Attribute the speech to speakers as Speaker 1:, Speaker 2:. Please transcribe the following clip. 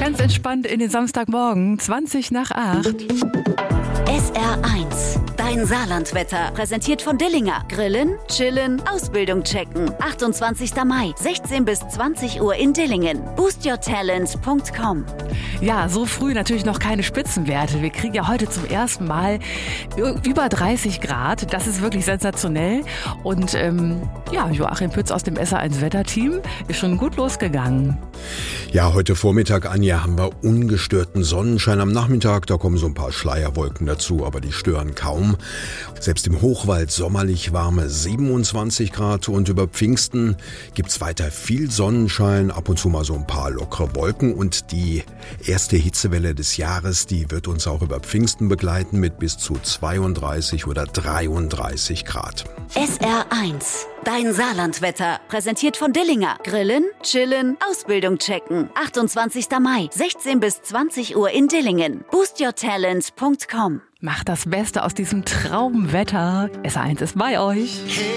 Speaker 1: Ganz entspannt in den Samstagmorgen, 20 nach 8.
Speaker 2: SR1, dein Saarlandwetter, präsentiert von Dillinger. Grillen, chillen, Ausbildung checken. 28. Mai, 16 bis 20 Uhr in Dillingen. boostyourtalent.com.
Speaker 1: Ja, so früh natürlich noch keine Spitzenwerte. Wir kriegen ja heute zum ersten Mal über 30 Grad. Das ist wirklich sensationell. Und Joachim Pütz aus dem SR1 Wetterteam ist schon gut losgegangen.
Speaker 3: Ja, heute Vormittag, Anja, haben wir ungestörten Sonnenschein. Am Nachmittag, da kommen so ein paar Schleierwolken dazu, aber die stören kaum. Selbst im Hochwald sommerlich warme 27 Grad und über Pfingsten gibt's weiter viel Sonnenschein, ab und zu mal so ein paar lockere Wolken und die erste Hitzewelle des Jahres, die wird uns auch über Pfingsten begleiten mit bis zu 32 oder 33 Grad.
Speaker 2: SR1, dein Saarlandwetter, präsentiert von Dillinger. Grillen, chillen, Ausbildung checken. 28. Mai, 16 bis 20 Uhr in Dillingen. boostyourtalent.com.
Speaker 1: Macht das Beste aus diesem Traumwetter. SR1 ist bei euch.